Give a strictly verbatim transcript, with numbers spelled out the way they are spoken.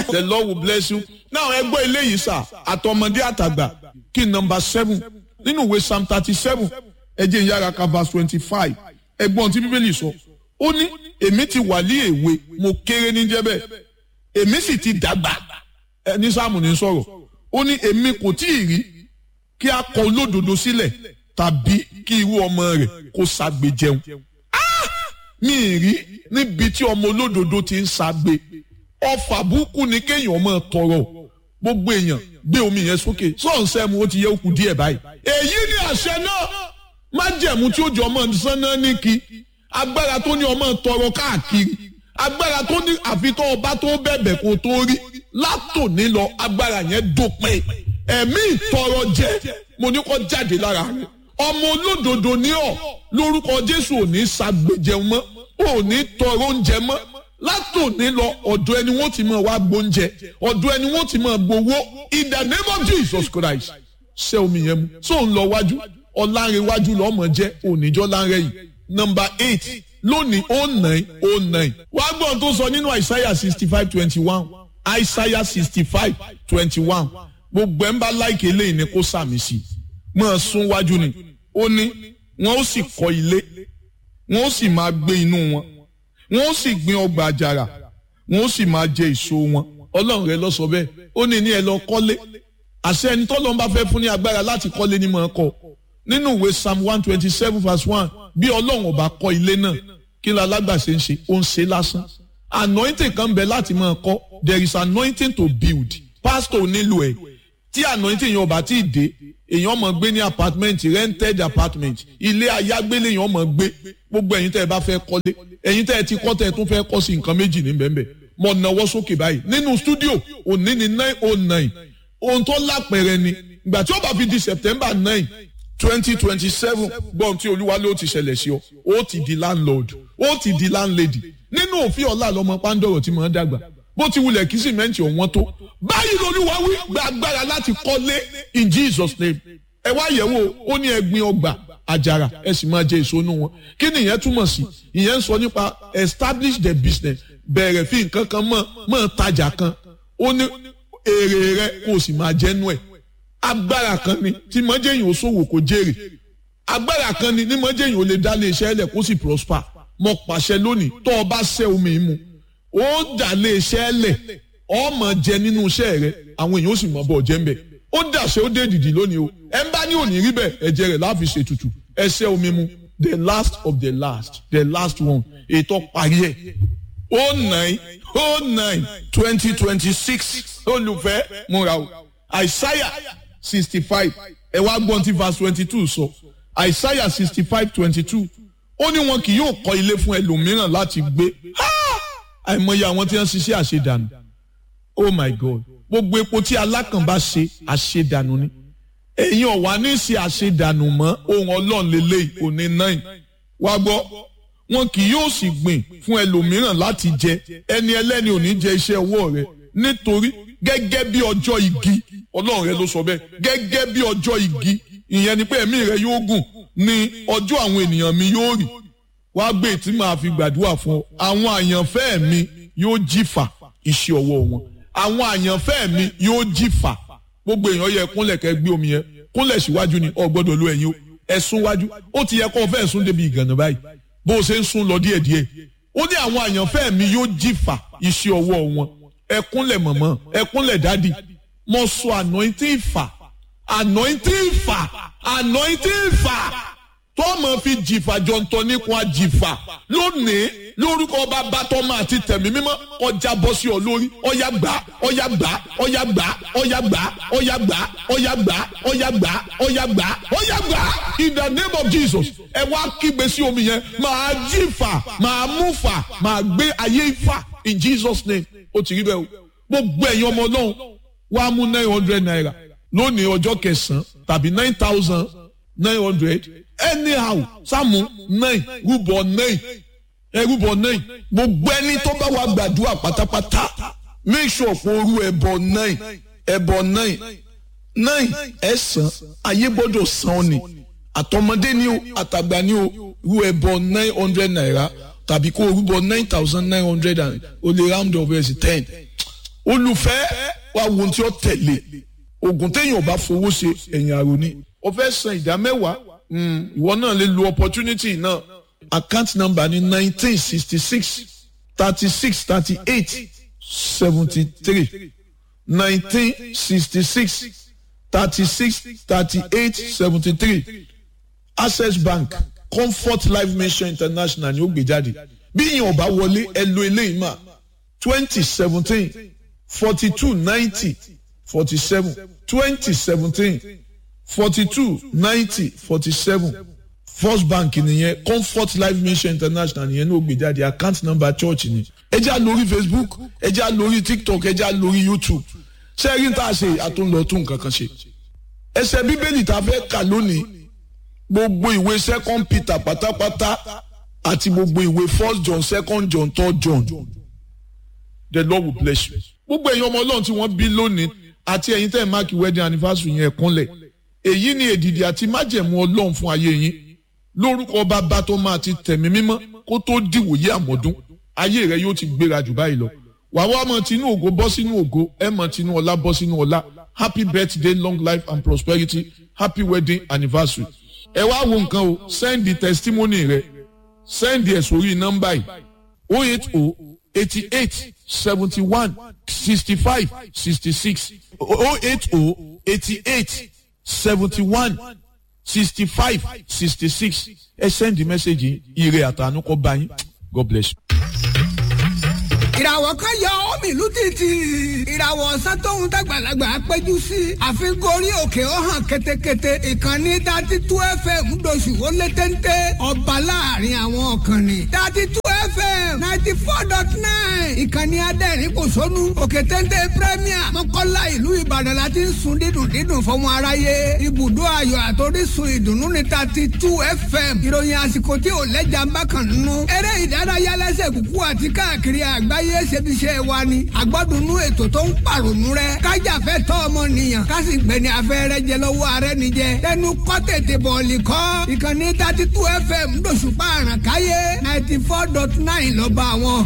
The Lord will bless you. Now ẹ gbọ́ eléyìí sà àtọmọdé àtàgbà kí number seven nínú ìwé Psalm thirty seven ẹ jẹ́ ìyára ka verse twenty five ẹgbọ́n tí Bíbélì sọ ó ní èmi ti wà ní èwe mo kéré ní jẹ́bẹ̀ èmi sì ti dàgbà ẹ ní Sáàmù ní sọ̀rọ̀ ó ní èmi kò tí ì rí kí a kọ olódodo sílẹ̀ tàbí kí irú ọmọ rẹ̀ kó ṣagbe jẹun mi ì rí níbi tí ọmọ olódodo ti ń ṣagbe ọfà burúkú ni kéèyàn máa tọrọ gbogbo èèyàn gbé omi yẹn sókè sọ́ọ̀nsẹ́mu ó ti yẹ òkú díẹ̀ báyìí èyí ni àṣẹ náà májẹ̀mú tí ó jọ ọmọ sánná ní kí agbára tó ní ọmọ tọrọ káàkiri agbára tó ní àfitọ́ ọba tó bẹ̀bẹ̀ kó tó rí látòní lọ agbára yẹn dópin ẹ̀mí ìtọrọ jẹ mo ní kó jáde lára rẹ ọmọ olódodo ní ọ lórúkọ Jésù ò ní ṣàgbéjẹun mọ́ ò ní tọrọ oúnjẹ mọ́ látòní lọ ọ̀dọ̀ ẹni wọ́n ti máa wá gbóúnjẹ ọ̀dọ̀ ẹni wọ́n ti máa gbowó in the name of Jesus Christ ṣé omi yẹn mu tó ń lọ wájú ọ̀làǹrẹ̀wájú lọ́mọ jẹ́ oníjọ́ láńrẹ̀ yìí number eight lónìí oh nine oh nine wàá gbọ́n tó sọ nínú Isaiah sixty five twenty one Isaiah sixty five twenty one gbogbo ẹ̀ ń bá láìké eléyìí ni kó sàmì sí máa sún wájú ni ó ní wọn ó sì kọ́ ilé wọn ó sì máa gbé inú wọn wọn ó sì gbin ọgbà àjàrà wọn ó sì máa jẹ èso wọn Ọlọ́run rẹ ló sọ bẹ́ẹ̀ ó ní ní ẹ lọ kọ́lé àṣẹ ẹni tọ́lọ́run bá fẹ́ fún ní agbára láti kọ́lé ní máa kọ́ nínú ìwé Psalm one twenty seven verse one bí Ọlọ́run ò bá kọ́ ilé náà kí ló alágbàṣe ń ṣe ó ń ṣe lásán anointing kan bẹ láti máa kọ́ there is anointing to build pastor nílò ẹ̀ tí anointing yẹn ò bá tí ì dé èèyàn máa gbé ní apartment rented apartment ilé ayágbélé èèyàn máa gbé gbogbo ẹ̀yin tẹ́ ẹ bá fẹ́ kọ́lé ẹ̀yin tẹ́ ẹ ti kọ́ tẹ́ ẹ tún fẹ́ kọ́ sí nǹkan méjì ní bẹ́ẹ̀ bẹ́ẹ̀ mo náwó sókè báyìí nínú studio òní ní nine oh nine ohun tó lápẹẹrẹ ni ìgbà tí ó bá fi di September nine twenty twenty seven gbọ́n tí Olúwa ló ti ṣẹlẹ̀ sí ọ ó ti di landlord ó ti di landlady nínú òfin ọ̀la lọ́mọ pàǹdọ̀rọ̀ tí mo ń dàgbà bó ti wulẹ̀ kí sìmẹ́ǹtì ọ̀wọ́n tó báyìí lolúwa wí gba agbára láti kọ́lé in Jesus name ẹ wá yẹ̀wò ó ní ẹ gbin ọgbà àjàrà ẹ sì máa jẹ èso inú wọn kí ni ìyẹn túmọ̀ sí ìyẹn ń sọ nípa establish the business bẹ̀rẹ̀ fi nǹkan kan mọ́ mọ́ tajà kan ó ní èrè rẹ kó o sì máa jẹ́nu ẹ̀ agbára kan ni tí mọ́jẹ́yìn ò ṣòwò kò jèrè agbára kan ni ní mọ́jẹ́yìn ò lè dá lé iṣẹ́ ẹlẹ̀ kó sì prosper mo pàṣẹ lónìí tó o bá ṣẹ́ omi mu ó dà lé iṣẹ́ ẹlẹ̀ ọmọ jẹ nínú iṣẹ́ rẹ àwọn èèyàn ó sì mọ̀ bọ̀ jẹ́ ń bẹ̀ ó dàṣẹ ó dé dìdì lónìí o ẹ ń bá ní òní rí bẹ́ẹ̀ ẹ̀jẹ̀ rẹ̀ láfi ṣètùtù ẹ ṣẹ́ omi mu the last of the last the last one ètò parí ẹ̀ oh nine oh nine twenty twenty six olùfẹ́ múra o Isaiah sixty five ẹ wá gbọ́n tí verse twenty two sọ Isaiah sixty five twenty two ó ní wọn kì yóò kọ́ ilé fún ẹlòmíràn láti gbé àìmọye àwọn tí wọ́n ṣiṣẹ́ àṣedànù oh my God gbogbo epo tí alákàn bá ṣe àṣedànù ni ẹ̀yin ọ̀wá ní ṣe àṣedànù mọ́ ohun Ọlọ́run lélẹ́yìí òní nine wá gbọ́ wọn kì yóò sì gbìn fún ẹlòmíràn láti jẹ ẹni ẹlẹ́ni ò ní jẹ iṣẹ́ ọwọ́ rẹ̀ nítorí gẹ́gẹ́ bí ọjọ́ igi Ọlọ́run rẹ ló sọ bẹ́ẹ̀ gẹ́gẹ́ bí ọjọ́ igi ìyẹn ni pé ẹ̀mí rẹ yóò gùn ní ọjọ́ àwọn ènìyàn mi yóò rí wá gbé tí màá fi gbàdúrà fún ọ àwọn àyànfẹ́ mi yóò jìfà iṣẹ́ ọwọ́ wọn àwọn àyànfẹ́ mi yóò jìfà gbogbo èèyàn yẹ kúnlẹ̀ kẹ́ gbé omi yẹn kúnlẹ̀ síwájú ni o gbọ́dọ̀ lo ẹ̀yìn ẹ̀sùn wájú ó ti yẹ kó o fẹ́ sún débi ìgànnà báyìí bó o ṣe ń sún lọ díẹ̀díẹ̀ ó ní àwọn àyànfẹ́ mi yóò jìfà iṣẹ́ ọwọ́ wọn ẹ kúnlẹ̀ mọ̀mọ́ ẹ kúnlẹ̀ dádì mo sọ anointing ìfà anointing ìfà anointing ìfà tó mọ̀ fi jìfà jọ̀ǹtọ̀ nípa jìfà lónìí lórúkọ bàbá tọ́mọ àti tẹ̀mí mímọ́ ọjà bọ́ sí ọ lórí ọ̀yà gbà ọ̀yà gbà ọ̀yà gbà ọ̀yà gbà ọ̀yà gbà ọ̀yà gbà ọ̀yà gbà ọ̀yà gbà ọ̀yà gbà in the name of Jesus ẹ wá kígbe sí omi yẹn máa jìfà máa mú fà máa gbé ayé ìfà in Jesus name ó ti rí bẹ́ẹ̀ o gbogbo ẹ̀yin ọmọ Ọlọ́run wàá mú nine hundred naira lónìí ọjọ́ kẹsàn-án tàbí nine thousand nine hundred anyhow sáàmù nine rúbọ nine ẹ rúbọ nine gbogbo ẹni tó bá wà gbàdúrà pátápátá make sure kó rú ẹbọ nine ẹbọ nine nine ẹ̀sán ayé gbọ́dọ̀ san ọ́ ni àtọmọdé ni o àtàgbà ni o rú ẹbọ nine hundred naira tàbí kó rúbọ nine thousand nine hundred and o lè round up ẹ̀ sí ten olùfẹ́ wa wo ohun tí ó tẹ̀lé oògùn téèyàn bá fowó ṣe ẹ̀yìn àrò ni ó fẹ́ san ìdá mẹ́wàá ìwọ náà lè lo opportunity náà account number ní nineteen sixty six thirty six thirty eight seventy three nineteen sixty six thirty six thirty eight seventy three Access Bank Comfort Life Mission International ni ó gbé jáde bí ìyẹn ọba wọlé ẹ lo eléyìí mà twenty seventeen forty two ninety forty seven twenty seventeen forty two ninety forty seven First Bank nìyẹn Comfort Life Mission International nìyẹn ní ó gbé jáde account number church ni ẹ já lórí Facebook ẹ já lórí TikTok ẹ já lórí YouTube ṣé rí n tá a ṣe àtúnlọ tún nǹkan kan ṣe ẹsẹ̀ bíbélì tá a fẹ́ kà lónìí gbogbo ìwé Second Peter pátápátá àti gbogbo ìwé First John Second John Third John the Lord will bless you. gbogbo èèyàn ọmọ Ọlọ́run tí wọ́n bí lónìí àti ẹ̀yin tẹ́ ẹ̀ máàkì wedding anniversary yẹn kúnlẹ̀ èyí ni èdìdì àti májẹ̀mú Ọlọ́run fún ayé yín lórúkọ Bàbá tó máa ti tẹ̀mí mímọ́ kó tó dìwòye àmọ́dún ayé rẹ yóò ti gbéra jù báyìí lọ wàá wá mọ tinú ògo bọ́ sínú ògo ẹ mọ tinú ọlá bọ́ sínú ọlá happy birthday long life and prosperity happy wedding anniversary. ẹ wá wo nǹkan o send the testimony rẹ send ẹ sórí nọ́mbà yìí oh eight oh eighty eight seventy one sixty five sixty six oh eight oh eighty eight seventy one sixty five sixty six ẹ send the message ire àtànú kó bá yín God bless you. ìràwọ̀ kan yọ omi ìlú títì ìràwọ̀ ọ̀sán tóun dàgbàlagbà péjú sí àfikún orí òkè ó hàn ketekete ìkànnì thirty two F M dòṣù ó lé téńté ọba láàrin àwọn ọ̀kànnì thirty two F M ninety four dot nine ìkànnì adẹ́rìn kò sónú òkè téńté premier mọ́kànlá ìlú Ìbàdàn láti ń sun dídùn dídùn fọmọ aráyé ibùdó ayọ̀ àtòrísun ìdùnnú ní thirty two F M ìròyìn àsìkò tí ò lẹ́jà ń bá kàn nínú eré ìdárayá lẹ́sẹ̀ kúkú àti káàkiri àgbáyé ayé ṣebiṣẹ́ wa ni àgbọ́dúnú ètò tó ń pàrònú rẹ kájàfẹ́ tọ́ ọmọnìyàn kásì gbẹ̀ni afẹ́rẹ́ jẹ lọ́wọ́ ààrẹ nìjẹ lẹ́nu kọ́ tètè bọ̀ọ̀lì kọ́ ìkànnì thirty two F M lóṣùpá àràkáyé ninety four dot nine lọ́ba àwọn